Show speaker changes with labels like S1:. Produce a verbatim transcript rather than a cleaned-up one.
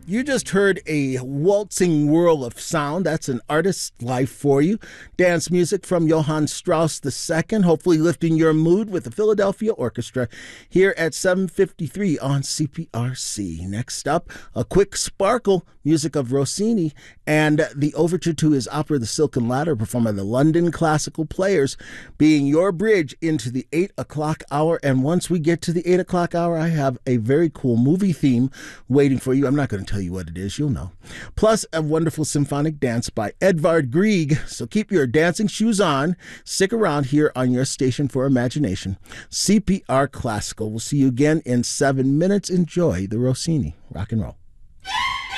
S1: You just heard a waltzing whirl of sound. That's an artist's life for you. Dance music from Johann Strauss the Second, hopefully lifting your mood with the Philadelphia Orchestra here at seven fifty-three on C P R C. Next up, a quick sparkle, music of Rossini, and the overture to his opera The Silken Ladder, performed by the London Classical Players, being your bridge into the eight o'clock hour. And once we get to the eight o'clock hour, I have a very cool movie theme waiting for you. I'm not going to tell you what it is, you'll know. Plus, a wonderful symphonic dance by Edvard Grieg. So keep your dancing shoes on. Stick around here on your station for imagination. C P R Classical. We'll see you again in seven minutes. Enjoy the Rossini. Rock and roll.